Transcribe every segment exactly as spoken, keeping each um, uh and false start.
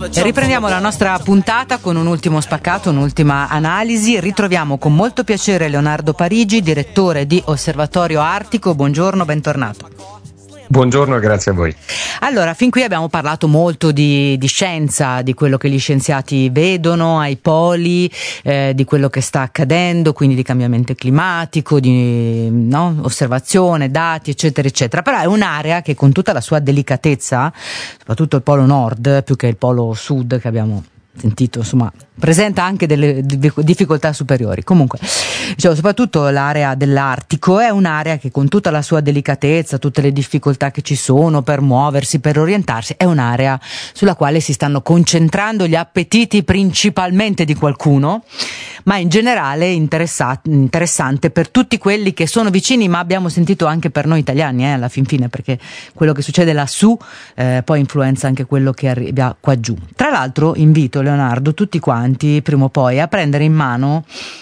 E riprendiamo la nostra puntata con un ultimo spaccato, un'ultima analisi. Ritroviamo con molto piacere Leonardo Parigi, direttore di Osservatorio Artico. Buongiorno, bentornato. Buongiorno e grazie a voi. Allora, fin qui abbiamo parlato molto di, di scienza, di quello che gli scienziati vedono ai poli, eh, di quello che sta accadendo, quindi di cambiamento climatico, di no, osservazione, dati, eccetera, eccetera. Però è un'area che con tutta la sua delicatezza, soprattutto il polo nord, più che il polo sud che abbiamo sentito, insomma, presenta anche delle difficoltà superiori. Comunque, diciamo, soprattutto l'area dell'Artico è un'area che con tutta la sua delicatezza, tutte le difficoltà che ci sono per muoversi, per orientarsi, è un'area sulla quale si stanno concentrando gli appetiti principalmente di qualcuno, ma in generale interessa- interessante per tutti quelli che sono vicini, ma abbiamo sentito anche per noi italiani, eh, alla fin fine, perché quello che succede lassù eh, poi influenza anche quello che arriva qua giù. Tra l'altro invito Leonardo tutti quanti prima o poi a prendere in mano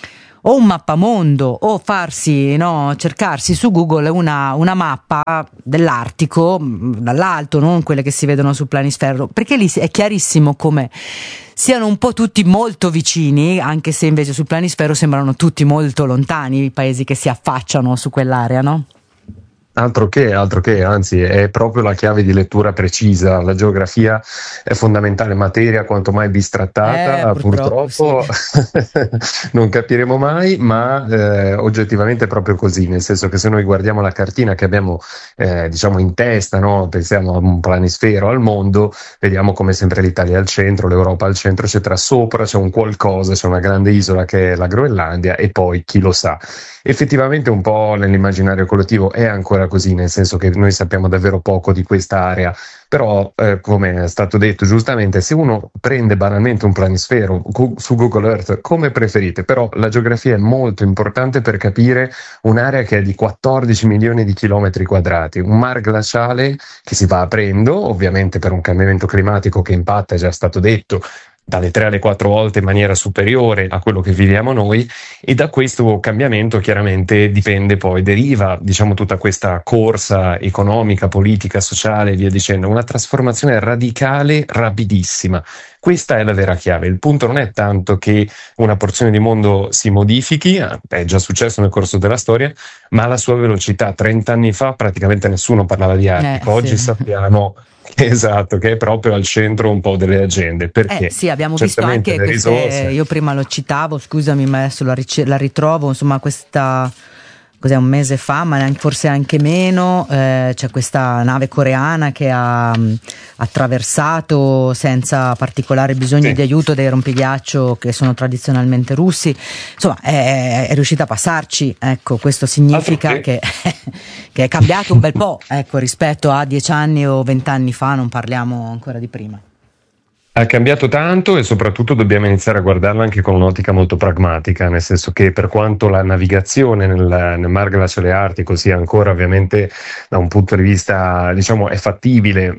o un mappamondo o farsi, no, cercarsi su Google una, una mappa dell'Artico dall'alto, non quelle che si vedono sul planisfero, perché lì è chiarissimo come siano un po' tutti molto vicini, anche se invece sul planisfero sembrano tutti molto lontani i paesi che si affacciano su quell'area, no? Altro che, altro che, anzi è proprio la chiave di lettura precisa. La geografia è fondamentale materia, quanto mai bistrattata, eh, purtroppo, purtroppo sì. Non capiremo mai, ma eh, oggettivamente è proprio così, nel senso che se noi guardiamo la cartina che abbiamo eh, diciamo in testa, no? Pensiamo a un planisfero al mondo, vediamo come sempre l'Italia al centro, l'Europa al centro, eccetera. Sopra c'è un qualcosa, c'è una grande isola che è la Groenlandia e poi chi lo sa. Effettivamente un po' nell'immaginario collettivo è ancora così, nel senso che noi sappiamo davvero poco di questa area, però eh, come è stato detto giustamente, se uno prende banalmente un planisfero gu- su Google Earth, come preferite, però la geografia è molto importante per capire un'area che è di quattordici milioni di chilometri quadrati, un mar glaciale che si va aprendo, ovviamente per un cambiamento climatico che impatta, è già stato detto, dalle tre alle quattro volte in maniera superiore a quello che viviamo noi, e da questo cambiamento chiaramente dipende poi, deriva diciamo tutta questa corsa economica, politica, sociale e via dicendo, una trasformazione radicale rapidissima. Questa è la vera chiave. Il punto non è tanto che una porzione di mondo si modifichi, è già successo nel corso della storia, ma la sua velocità. trenta anni fa praticamente nessuno parlava di Artico, eh, oggi sì. sappiamo esatto, che è proprio al centro un po' delle agende, perché eh, sì, abbiamo visto anche queste, risorse... io prima lo citavo, scusami, ma adesso la, ric- la ritrovo, insomma, questa cos'è, un mese fa, ma neanche, forse anche meno, eh, c'è questa nave coreana che ha mh, attraversato senza particolare bisogno sì. di aiuto dei rompighiaccio che sono tradizionalmente russi, insomma è, è riuscita a passarci, ecco, questo significa okay. che, che è cambiato un bel po', ecco, rispetto a dieci anni o vent'anni fa, non parliamo ancora di prima. Ha cambiato tanto e soprattutto dobbiamo iniziare a guardarlo anche con un'ottica molto pragmatica, nel senso che per quanto la navigazione nel, nel mar glaciale artico sia ancora ovviamente da un punto di vista, diciamo, è fattibile,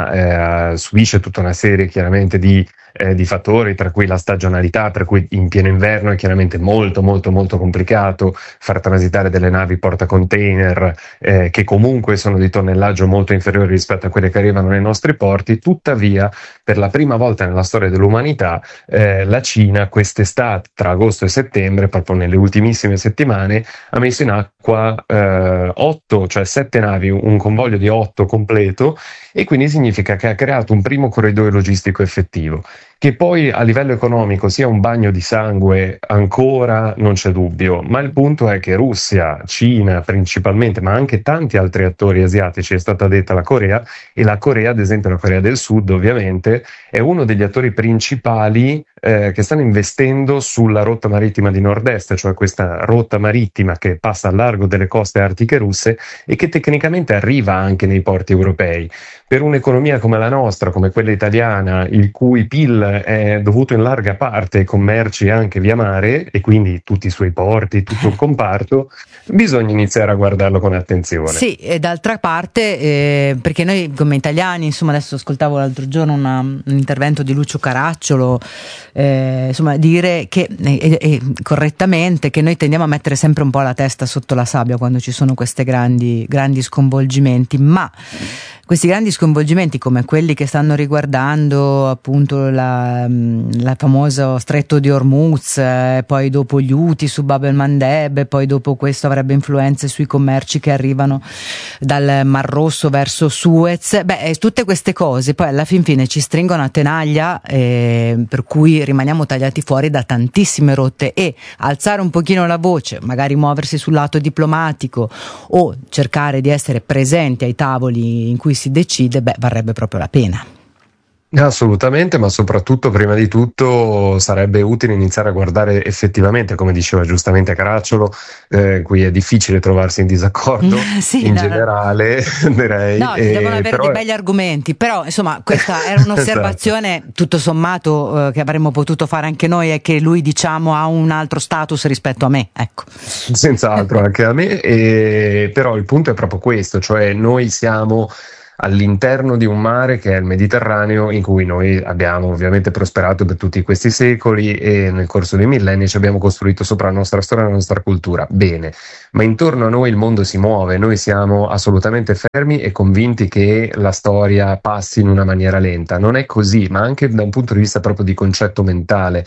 ma eh, subisce tutta una serie chiaramente di Eh, di fattori, tra cui la stagionalità, per cui in pieno inverno è chiaramente molto molto molto complicato far transitare delle navi portacontainer eh, che comunque sono di tonnellaggio molto inferiori rispetto a quelle che arrivano nei nostri porti. Tuttavia, per la prima volta nella storia dell'umanità, eh, la Cina quest'estate, tra agosto e settembre, proprio nelle ultimissime settimane, ha messo in acqua eh, otto, cioè sette navi, un convoglio di otto completo, e quindi significa che ha creato un primo corridoio logistico effettivo. Che poi a livello economico sia un bagno di sangue ancora non c'è dubbio, ma il punto è che Russia, Cina principalmente, ma anche tanti altri attori asiatici, è stata detta la Corea, e la Corea, ad esempio la Corea del Sud ovviamente, è uno degli attori principali eh, che stanno investendo sulla rotta marittima di nord-est, cioè questa rotta marittima che passa al largo delle coste artiche russe e che tecnicamente arriva anche nei porti europei. Per un'economia come la nostra, come quella italiana, il cui P I L è dovuto in larga parte ai commerci anche via mare e quindi tutti i suoi porti, tutto il comparto, bisogna iniziare a guardarlo con attenzione. Sì, e d'altra parte, eh, perché noi come italiani, insomma, adesso ascoltavo l'altro giorno una, un intervento di Lucio Caracciolo, eh, insomma, dire che eh, eh, correttamente che noi tendiamo a mettere sempre un po' la testa sotto la sabbia quando ci sono queste grandi, grandi sconvolgimenti, ma questi grandi sconvolgimenti come quelli che stanno riguardando appunto la, la famosa stretto di Hormuz, eh, poi dopo gli Houthi su Bab el-Mandeb, e poi dopo questo avrebbe influenze sui commerci che arrivano dal Mar Rosso verso Suez, beh, tutte queste cose poi alla fin fine ci stringono a tenaglia, eh, per cui rimaniamo tagliati fuori da tantissime rotte, e alzare un pochino la voce, magari muoversi sul lato diplomatico o cercare di essere presenti ai tavoli in cui si decide, beh, varrebbe proprio la pena. Assolutamente, ma soprattutto, prima di tutto, sarebbe utile iniziare a guardare effettivamente, come diceva giustamente Caracciolo, eh, qui è difficile trovarsi in disaccordo, sì, in no, generale, no. direi. No, si devono avere dei begli argomenti, però insomma questa era un'osservazione esatto. tutto sommato eh, che avremmo potuto fare anche noi, e che lui, diciamo, ha un altro status rispetto a me, ecco. Senz'altro anche a me, e, però il punto è proprio questo, cioè noi siamo all'interno di un mare che è il Mediterraneo, in cui noi abbiamo ovviamente prosperato per tutti questi secoli, e nel corso dei millenni ci abbiamo costruito sopra la nostra storia e la nostra cultura. Bene, ma intorno a noi il mondo si muove, noi siamo assolutamente fermi e convinti che la storia passi in una maniera lenta. Non è così, ma anche da un punto di vista proprio di concetto mentale.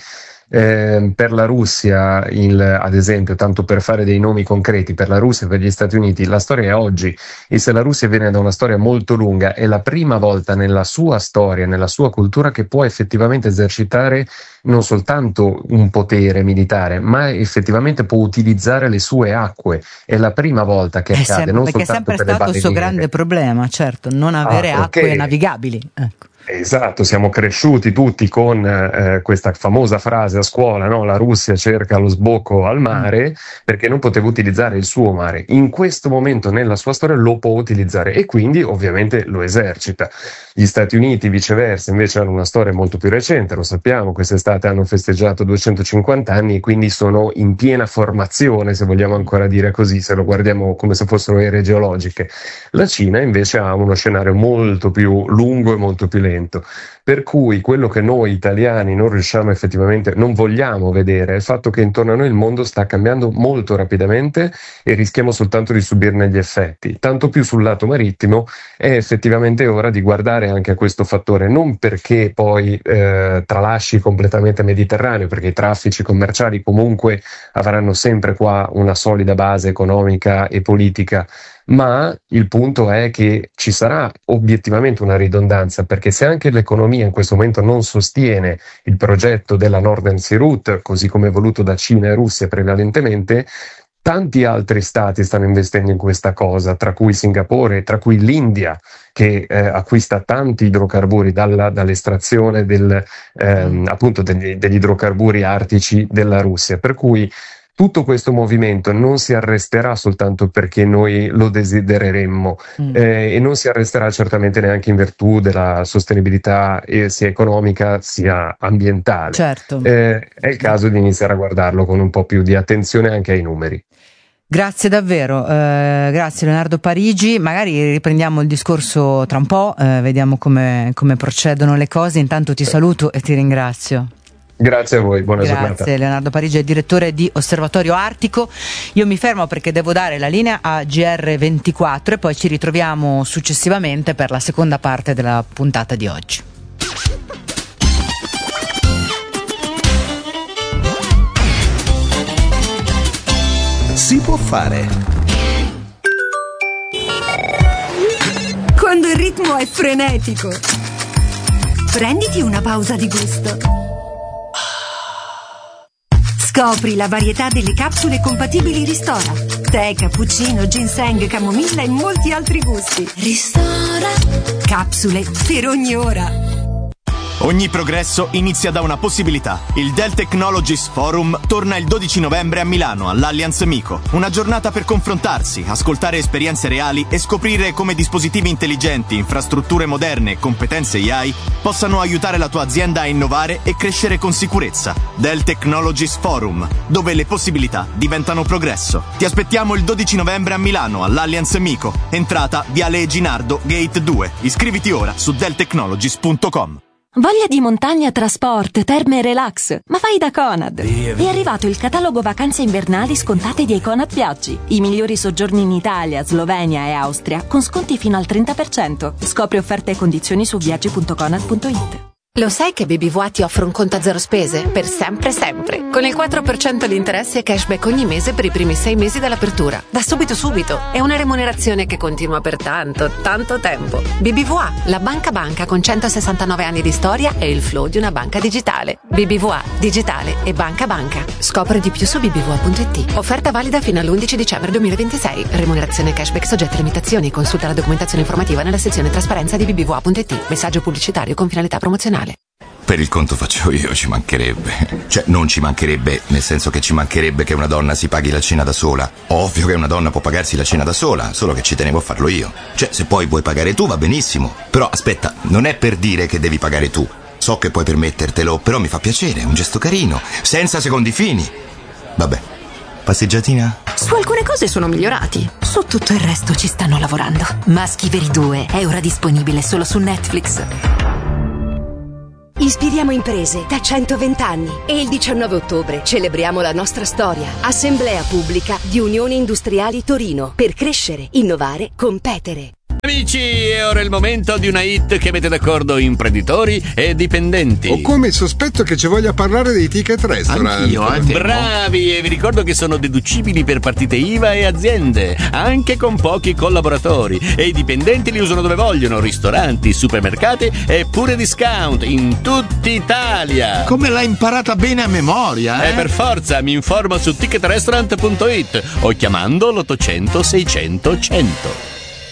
Eh, per la Russia, il, ad esempio, tanto per fare dei nomi concreti, per la Russia e per gli Stati Uniti la storia è oggi, e se la Russia viene da una storia molto lunga, è la prima volta nella sua storia, nella sua cultura, che può effettivamente esercitare non soltanto un potere militare, ma effettivamente può utilizzare le sue acque. È la prima volta che è accade, sempre, non perché è soltanto sempre per stato il suo grande problema, certo, non avere ah, okay. acque navigabili, ecco. Esatto, siamo cresciuti tutti con eh, questa famosa frase a scuola, no? La Russia cerca lo sbocco al mare, perché non poteva utilizzare il suo mare. In questo momento nella sua storia lo può utilizzare, e quindi ovviamente lo esercita. Gli Stati Uniti viceversa invece hanno una storia molto più recente, lo sappiamo, quest'estate hanno festeggiato duecentocinquanta anni, e quindi sono in piena formazione, se vogliamo ancora dire così, se lo guardiamo come se fossero ere geologiche. La Cina invece ha uno scenario molto più lungo e molto più lento. Per cui quello che noi italiani non riusciamo effettivamente, non vogliamo vedere, è il fatto che intorno a noi il mondo sta cambiando molto rapidamente e rischiamo soltanto di subirne gli effetti. Tanto più sul lato marittimo è effettivamente ora di guardare anche a questo fattore, non perché poi eh, tralasci completamente il Mediterraneo, perché i traffici commerciali comunque avranno sempre qua una solida base economica e politica, ma il punto è che ci sarà obiettivamente una ridondanza, perché se anche l'economia in questo momento non sostiene il progetto della Northern Sea Route, così come voluto da Cina e Russia prevalentemente, tanti altri stati stanno investendo in questa cosa, tra cui Singapore, tra cui l'India, che eh, acquista tanti idrocarburi dalla, dall'estrazione del, ehm, appunto degli, degli idrocarburi artici della Russia, per cui tutto questo movimento non si arresterà soltanto perché noi lo desidereremmo, mm. eh, e non si arresterà certamente neanche in virtù della sostenibilità eh, sia economica sia ambientale. Certo. Eh, è il caso di iniziare a guardarlo con un po' più di attenzione anche ai numeri. Grazie davvero, eh, grazie Leonardo Parigi, magari riprendiamo il discorso tra un po', eh, vediamo come, come procedono le cose. Intanto ti saluto e ti ringrazio. Grazie a voi, buona Grazie, giornata. Grazie, Leonardo Parigi è direttore di Osservatorio Artico. Io mi fermo perché devo dare la linea a G R ventiquattro e poi ci ritroviamo successivamente per la seconda parte della puntata di oggi. Si può fare quando il ritmo è frenetico. Prenditi una pausa di gusto. Scopri la varietà delle capsule compatibili Ristora. Tè, cappuccino, ginseng, camomilla e molti altri gusti. Ristora. Capsule per ogni ora. Ogni progresso inizia da una possibilità. Il Dell Technologies Forum torna il dodici novembre a Milano, all'Allianz Mico. Una giornata per confrontarsi, ascoltare esperienze reali e scoprire come dispositivi intelligenti, infrastrutture moderne e competenze A I possano aiutare la tua azienda a innovare e crescere con sicurezza. Dell Technologies Forum, dove le possibilità diventano progresso. Ti aspettiamo il dodici novembre a Milano, all'Allianz Mico. Entrata Viale Ginardo, Gate due. Iscriviti ora su dell technologies punto com. Voglia di montagna, trasport, terme e relax? Ma vai da Conad! È arrivato il catalogo vacanze invernali scontate di Econad Viaggi. I migliori soggiorni in Italia, Slovenia e Austria con sconti fino al trenta per cento. Scopri offerte e condizioni su viaggi punto conad punto it. Lo sai che B B V A ti offre un conto a zero spese? Per sempre sempre. Con il quattro per cento di interessi e cashback ogni mese per i primi sei mesi dall'apertura. Da subito subito. È una remunerazione che continua per tanto, tanto tempo. B B V A, la banca banca con centosessantanove anni di storia e il flow di una banca digitale. B B V A, digitale e banca banca. Scopri di più su b b v a punto it. Offerta valida fino all'undici dicembre duemilaventisei. Remunerazione cashback soggetta a limitazioni. Consulta la documentazione informativa nella sezione trasparenza di b b v a punto it. Messaggio pubblicitario con finalità promozionale. Per il conto faccio io, ci mancherebbe. Cioè, non ci mancherebbe, nel senso che ci mancherebbe che una donna si paghi la cena da sola. Ovvio che una donna può pagarsi la cena da sola, solo che ci tenevo a farlo io. Cioè, se poi vuoi pagare tu va benissimo. Però aspetta, non è per dire che devi pagare tu. So che puoi permettertelo, però mi fa piacere, è un gesto carino, senza secondi fini. Vabbè, passeggiatina? Su alcune cose sono migliorati, su tutto il resto ci stanno lavorando. Maschi Veri due è ora disponibile solo su Netflix. Ispiriamo imprese da centoventi anni e il diciannove ottobre celebriamo la nostra storia. Assemblea pubblica di Unioni Industriali Torino per crescere, innovare, competere. Amici, è ora il momento di una hit che mette d'accordo imprenditori e dipendenti. Ho come il sospetto che ci voglia parlare dei ticket restaurant. Anch'io, eh, bravi, e vi ricordo che sono deducibili per partite I V A e aziende, anche con pochi collaboratori. E i dipendenti li usano dove vogliono, ristoranti, supermercati e pure discount in tutta Italia. Come l'hai imparata bene a memoria, eh? Eh, per forza, mi informo su ticket restaurant punto it o chiamando l'ottocento seicento cento.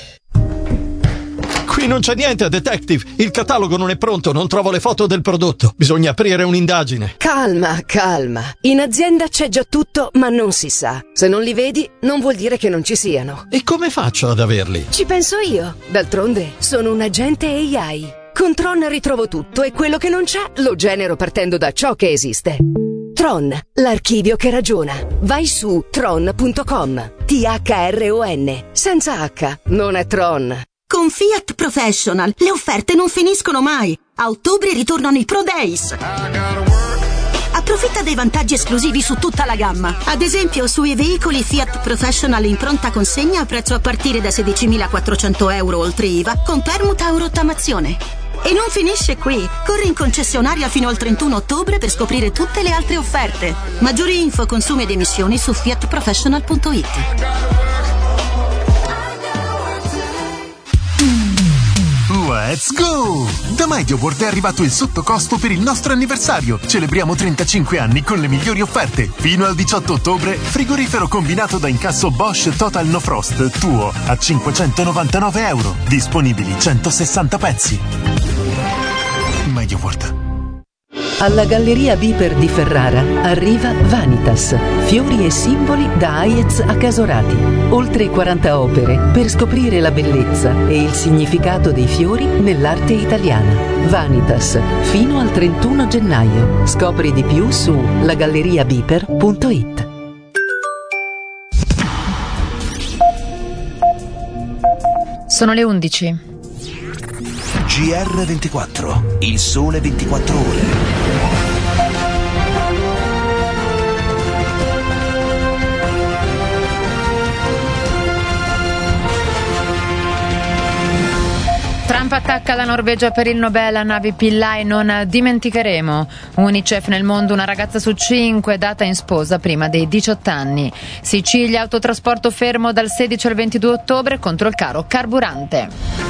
Qui non c'è niente, detective. Il catalogo non è pronto, non trovo le foto del prodotto. Bisogna aprire un'indagine. Calma, calma. In azienda c'è già tutto, ma non si sa. Se non li vedi, non vuol dire che non ci siano. E come faccio ad averli? Ci penso io. D'altronde, sono un agente A I. Con Tron ritrovo tutto e quello che non c'è lo genero partendo da ciò che esiste. Tron, l'archivio che ragiona. Vai su tron punto com. T H R O N. Senza H. Non è Tron. Con Fiat Professional le offerte non finiscono mai. A ottobre ritornano i Pro Days. Approfitta dei vantaggi esclusivi su tutta la gamma. Ad esempio sui veicoli Fiat Professional in pronta consegna a prezzo a partire da sedicimilaquattrocento euro oltre I V A con permuta o rottamazione. E non finisce qui. Corri in concessionaria fino al trentuno ottobre per scoprire tutte le altre offerte. Maggiori info, consumi ed emissioni su fiat professional punto it. Let's go! Da MediaWorld è arrivato il sottocosto per il nostro anniversario. Celebriamo trentacinque anni con le migliori offerte. Fino al diciotto ottobre, frigorifero combinato da incasso Bosch Total No Frost tuo a cinquecentonovantanove euro. Disponibili centosessanta pezzi. MediaWorld. Alla Galleria Biper di Ferrara arriva Vanitas, fiori e simboli da Hayez a Casorati. Oltre quaranta opere per scoprire la bellezza e il significato dei fiori nell'arte italiana. Vanitas, fino al trentuno gennaio. Scopri di più su la galleria biper punto it. Sono le undici. G R ventiquattro, il sole ventiquattro ore. Trump attacca la Norvegia per il Nobel a Navi Pillai, non dimenticheremo. Unicef nel mondo, una ragazza su cinque data in sposa prima dei diciotto anni. Sicilia, autotrasporto fermo dal sedici al ventidue ottobre contro il caro carburante.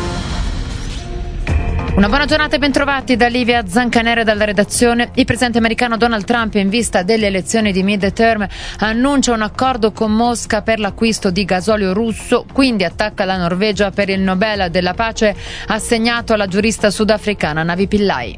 Una buona giornata e bentrovati da Livia Zancanere dalla redazione. Il presidente americano Donald Trump, in vista delle elezioni di mid-term, annuncia un accordo con Mosca per l'acquisto di gasolio russo, quindi attacca la Norvegia per il Nobel della pace assegnato alla giurista sudafricana Navi Pillai.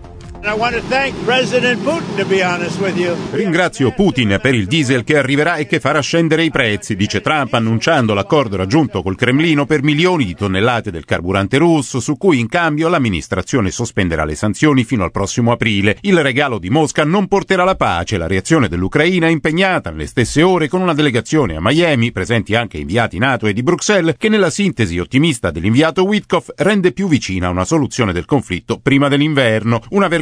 Ringrazio Putin per il diesel che arriverà e che farà scendere i prezzi, dice Trump, annunciando l'accordo raggiunto col Cremlino per milioni di tonnellate del carburante russo, su cui in cambio l'amministrazione sospenderà le sanzioni fino al prossimo aprile. Il regalo di Mosca non porterà la pace. La reazione dell'Ucraina è impegnata nelle stesse ore con una delegazione a Miami, presenti anche inviati NATO e di Bruxelles, che nella sintesi ottimista dell'inviato Witkoff rende più vicina una soluzione del conflitto prima dell'inverno. Una vergogna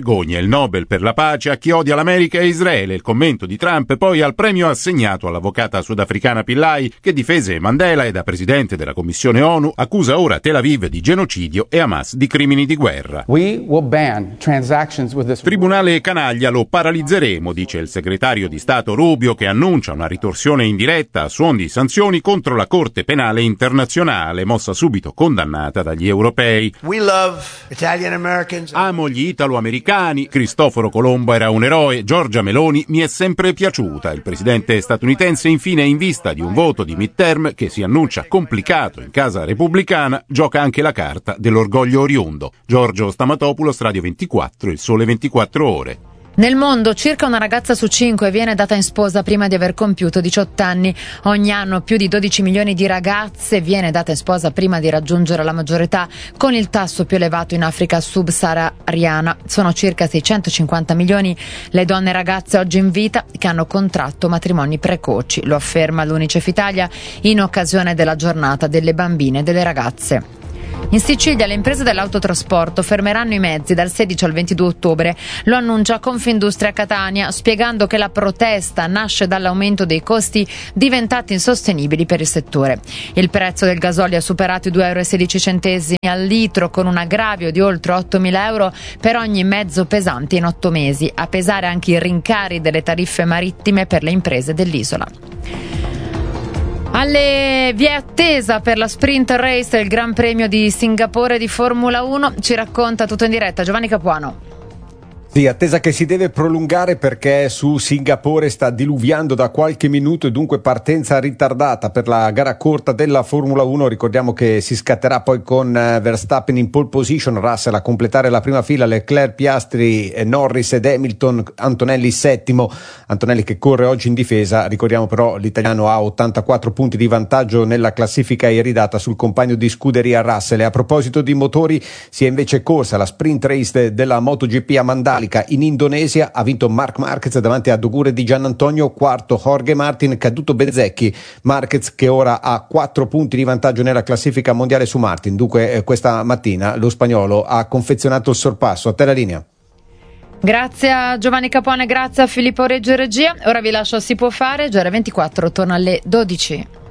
vergogna il Nobel per la pace a chi odia l'America e Israele. Il commento di Trump poi al premio assegnato all'avvocata sudafricana Pillay, che difese Mandela e da presidente della Commissione ONU accusa ora Tel Aviv di genocidio e Hamas di crimini di guerra. We will ban transactions with this... Tribunale canaglia, lo paralizzeremo, dice il segretario di Stato Rubio, che annuncia una ritorsione indiretta a suon di sanzioni contro la Corte Penale Internazionale, mossa subito condannata dagli europei. We love Italian Americans. Amo gli italo-americani, Cristoforo Colombo era un eroe, Giorgia Meloni mi è sempre piaciuta. Il presidente statunitense infine, in vista di un voto di midterm che si annuncia complicato in casa repubblicana, gioca anche la carta dell'orgoglio oriundo. Giorgio Stamatopoulos, Radio ventiquattro, Il Sole ventiquattro Ore. Nel mondo circa una ragazza su cinque viene data in sposa prima di aver compiuto diciotto anni. Ogni anno più di dodici milioni di ragazze viene data in sposa prima di raggiungere la maggiore età, con il tasso più elevato in Africa subsahariana. Sono circa seicentocinquanta milioni le donne ragazze oggi in vita che hanno contratto matrimoni precoci, lo afferma l'Unicef Italia in occasione della giornata delle bambine e delle ragazze. In Sicilia le imprese dell'autotrasporto fermeranno i mezzi dal sedici al ventidue ottobre, lo annuncia Confindustria Catania, spiegando che la protesta nasce dall'aumento dei costi diventati insostenibili per il settore. Il prezzo del gasolio ha superato i due virgola sedici euro al litro, con un aggravio di oltre ottomila euro per ogni mezzo pesante in otto mesi, a pesare anche i rincari delle tariffe marittime per le imprese dell'isola. Alle vi è attesa per la sprint race del Gran Premio di Singapore di Formula uno, ci racconta tutto in diretta Giovanni Capuano. Sì, attesa che si deve prolungare perché su Singapore sta diluviando da qualche minuto e dunque partenza ritardata per la gara corta della Formula uno. Ricordiamo che si scatterà poi con Verstappen in pole position, Russell a completare la prima fila, Leclerc, Piastri, Norris ed Hamilton, Antonelli settimo, Antonelli che corre oggi in difesa. Ricordiamo però l'italiano ha ottantaquattro punti di vantaggio nella classifica iridata sul compagno di scuderia Russell. E a proposito di motori, si è invece corsa la sprint race della MotoGP a Mandalika in Indonesia. Ha vinto Marc Marquez davanti a Dogure di Giannantonio, quarto Jorge Martin, caduto Bezzecchi. Marquez che ora ha quattro punti di vantaggio nella classifica mondiale su Martin, dunque eh, questa mattina lo spagnolo ha confezionato il sorpasso. A te la linea. Grazie a Giovanni Capone, grazie a Filippo Reggio Regia. Ora vi lascio a Si Può Fare, G R ventiquattro torna alle dodici.